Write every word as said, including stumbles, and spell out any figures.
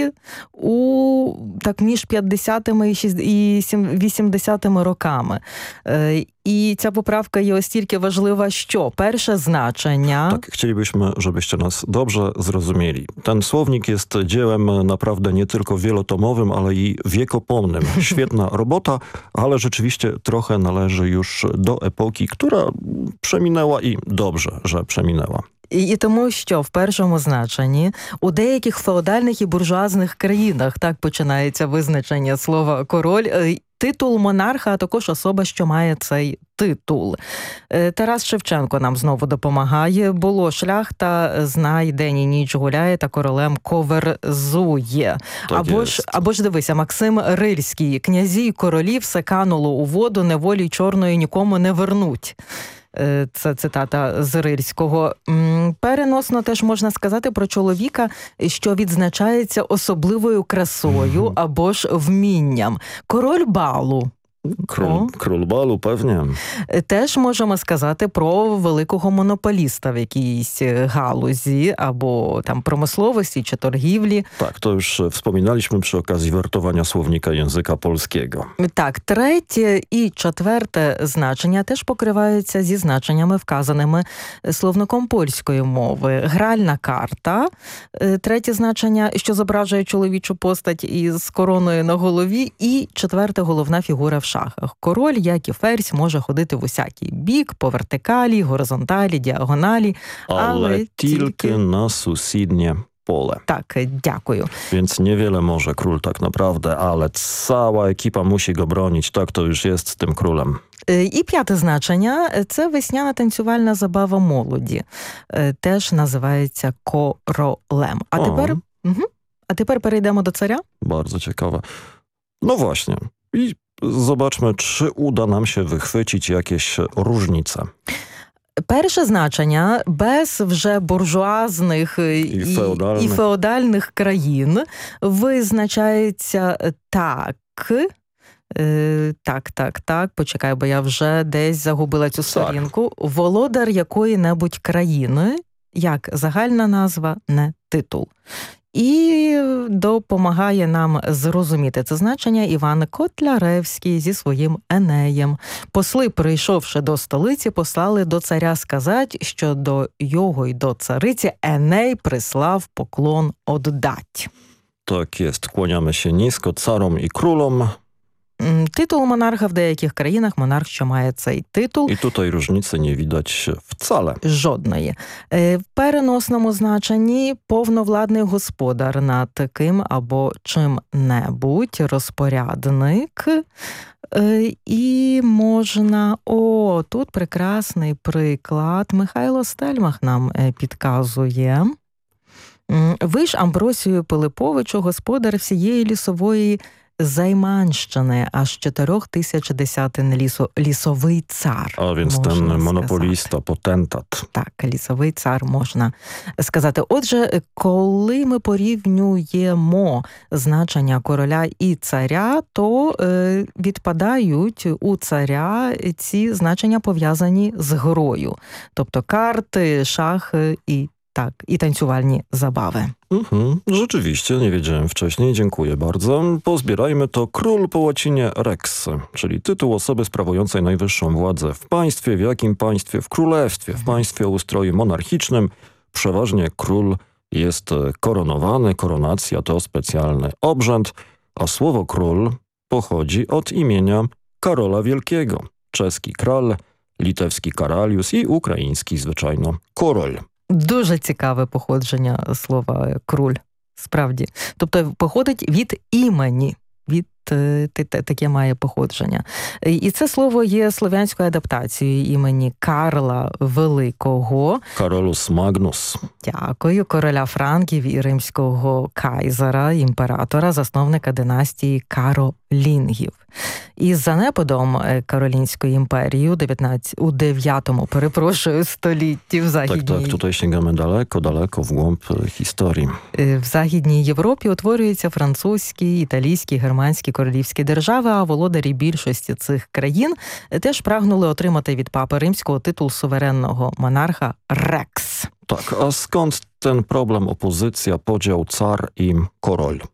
Росії у так між п'ятдесятими і вісімдесятими роками. I ta poprawka jest o tyle ważna, że pierwsze znaczenia... Tak, chcielibyśmy, żebyście nas dobrze zrozumieli. Ten słownik jest dziełem naprawdę nie tylko wielotomowym, ale i wiekopomnym. Świetna robota, ale rzeczywiście trochę należy już do epoki, która przeminęła i dobrze, że przeminęła. І тому, що в першому значенні у деяких феодальних і буржуазних країнах, так починається визначення слова «король», титул монарха, а також особа, що має цей титул. Тарас Шевченко нам знову допомагає. Було шляхта, знай, день і ніч гуляє та королем коверзує. Або ж, або ж дивися, Максим Рильський. Князі й королі все кануло у воду, неволі чорної нікому не вернуть. Це цитата з Рильського. Переносно теж можна сказати про чоловіка, що відзначається особливою красою або ж вмінням. Король балу. Król, król balu, pewnie. Теж можемо сказати про великого монополіста в якійсь галузі або там pромисловості czy торгівлі. Tak, to już wspominaliśmy przy okazji wertowania słownika języka polskiego. Так, третє і четверте значення теж покриваються зі значеннями, вказаними словником польської мови. Гральна карта, третє значення, що зображує чоловічу постать із короною на голові, і четверте, головна фігура в шахах. Король, як і ферзь, може ходити в усякий бік, по вертикалі, горизонталі, діагоналі, але, але тільки на сусіднє pole. Tak, dziękuję. Więc niewiele może król tak naprawdę, ale cała ekipa musi go bronić. Tak to już jest z tym królem. І п'яте значення – це весняна танцювальна забава молоді. Теж називається королем. А тепер, угу. а тепер перейдемо до царя. Bardzo ciekawe. No właśnie. I zobaczmy, czy uda nam się wychwycić jakieś różnice. Перше значення без вже буржуазних і, і, феодальних. і феодальних країн визначається так. Е, так, так, так, почекай, бо я вже десь загубила цю сторінку. Володар якої-небудь країни, як загальна назва, не титул. І допомагає нам зрозуміти це значення Іван Котляревський зі своїм Енеєм. Посли, прийшовши до столиці, послали до царя сказати, що до його й до цариці Еней прислав поклон оддать. Так jest, kłaniamy się nisko carom i królom. Tytuł monarcha w деяких країнах монарх, що має цей титул. I tutaj różnicy nie widać wcale. Жодної. В переносному значенні повновладний господар над ким або чим-небудь, розпорядник. І можна... О, тут прекрасний приклад. Михайло Стельмах нам підказує. Ви ж, Амбросію Пилиповичу, господар всієї лісової Zajmanszczyny, aż czterech tysięcy десятин лісо, лісовий цар. A więc ten monopolista, potentat. Так, лісовий цар можна сказати. Отже, коли ми порівнюємо значення короля і царя, то е, відпадають у царя ці значення пов'язані з грою. Тобто карти, шахи і tak, i tańcowalnie zabawy. Mhm, rzeczywiście, nie wiedziałem wcześniej, dziękuję bardzo. Pozbierajmy to król po łacinie rex, czyli tytuł osoby sprawującej najwyższą władzę w państwie. W jakim państwie? W królestwie, w państwie o ustroju monarchicznym. Przeważnie król jest koronowany, koronacja to specjalny obrzęd, a słowo król pochodzi od imienia Karola Wielkiego. Czeski kral, litewski karalius i ukraiński zwyczajno korol. Дуже цікаве походження слова «круль», справді. Тобто походить від імені, від таке має походження. І це слово є слов'янською адаптацією імені Карла Великого. Каролус Магнус. Дякую. Короля Франків і римського кайзера, імператора, засновника династії Каролінгів. Із занепадом Каролінської імперії у дев'ятнадцятому, у дев'ятому, перепрошую, столітті в Західній... Так, так, tutaj sięgamy daleko, daleko w głąb historii. В Західній Європі утворюються французькі, італійські, германські королівські держави, а володарі більшості цих країн теж прагнули отримати від папи римського титул суверенного монарха «рекс». Tak, a skąd ten problem, opozycja, podział car i korol?